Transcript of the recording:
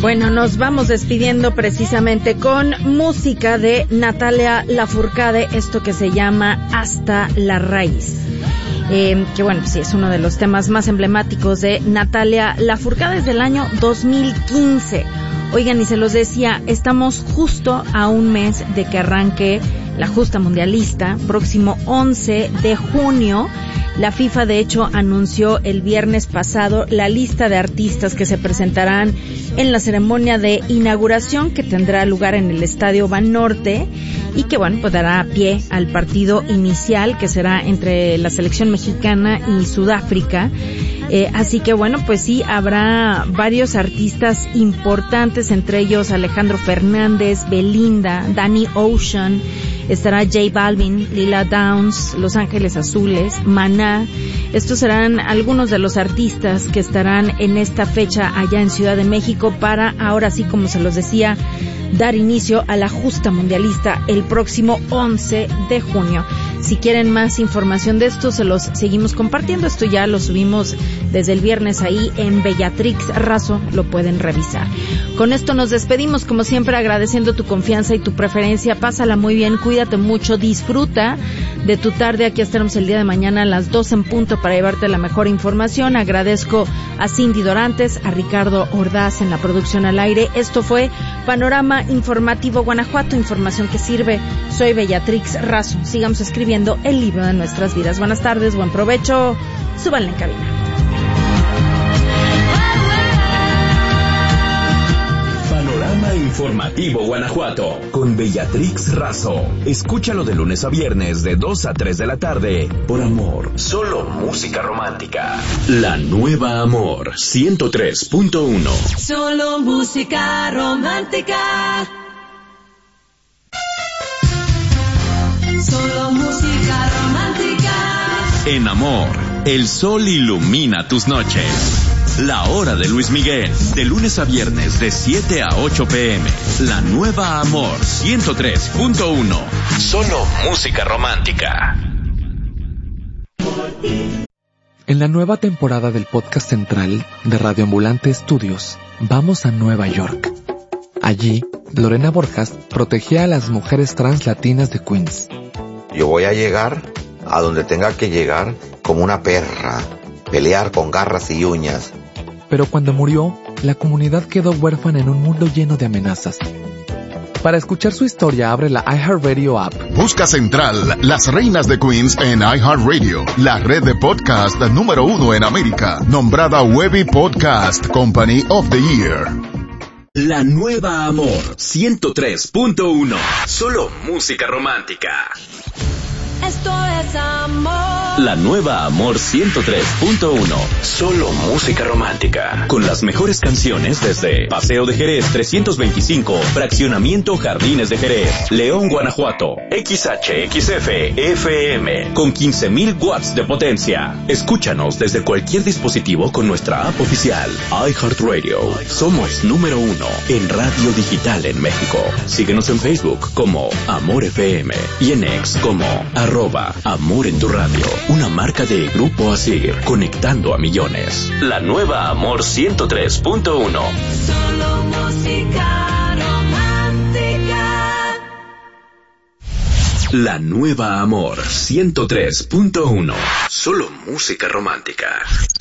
Bueno, nos vamos despidiendo precisamente con música de Natalia Lafourcade, esto que se llama Hasta la Raíz. Que bueno, sí, es uno de los temas más emblemáticos de Natalia Lafourcade desde el año 2015. Oigan, y se los decía, estamos justo a un mes de que arranque la justa mundialista, próximo 11 de junio. La FIFA, de hecho, anunció el viernes pasado la lista de artistas que se presentarán en la ceremonia de inauguración que tendrá lugar en el Estadio Banorte y que, bueno, pues dará pie al partido inicial que será entre la selección mexicana y Sudáfrica. Así que, bueno, pues sí, habrá varios artistas importantes, entre ellos Alejandro Fernández, Belinda, Danny Ocean, estará J Balvin, Lila Downs, Los Ángeles Azules, Maná. Estos serán algunos de los artistas que estarán en esta fecha allá en Ciudad de México para, ahora sí, como se los decía, dar inicio a la justa mundialista el próximo 11 de junio. Si quieren más información de esto, se los seguimos compartiendo. Esto ya lo subimos desde el viernes ahí en Bellatrix Razo, lo pueden revisar. Con esto nos despedimos, como siempre, agradeciendo tu confianza y tu preferencia. Pásala muy bien, cuídate mucho, disfruta de tu tarde. Aquí estaremos el día de mañana a las 2 en punto para llevarte la mejor información. Agradezco a Cindy Dorantes, a Ricardo Ordaz en la producción al aire. Esto fue Panorama Informativo Guanajuato, información que sirve. Soy Bellatrix Razo. Sigamos escribiendo el libro de nuestras vidas. Buenas tardes, buen provecho. Súbanle en cabina. Panorama Informativo Guanajuato con Bellatrix Razo. Escúchalo de lunes a viernes de 2 a 3 de la tarde por Amor. Solo música romántica. La Nueva Amor 103.1. Solo música romántica. Solo música romántica. En Amor, el sol ilumina tus noches. La hora de Luis Miguel, de lunes a viernes de 7 a 8 p.m. La Nueva Amor 103.1. Solo música romántica. En la nueva temporada del podcast central de Radio Ambulante Estudios, vamos a Nueva York. Allí, Lorena Borjas protegía a las mujeres trans latinas de Queens. Yo voy a llegar a donde tenga que llegar como una perra, pelear con garras y uñas. Pero cuando murió, la comunidad quedó huérfana en un mundo lleno de amenazas. Para escuchar su historia, abre la iHeartRadio app. Busca Central, Las Reinas de Queens en iHeartRadio, la red de podcast número 1 en América, nombrada Webby Podcast Company of the Year. La Nueva Amor 103.1. Solo música romántica. Esto es amor. La Nueva Amor 103.1. Solo música romántica. Con las mejores canciones desde Paseo de Jerez 325, Fraccionamiento Jardines de Jerez, León, Guanajuato. XHXF FM con 15,000 watts de potencia. Escúchanos desde cualquier dispositivo con nuestra app oficial iHeartRadio. Somos número 1 en radio digital en México. Síguenos en Facebook como Amor FM y en X como @Amor en tu radio, una marca de Grupo Asir, conectando a millones. La Nueva Amor 103.1. Solo música romántica. La Nueva Amor 103.1. Solo música romántica.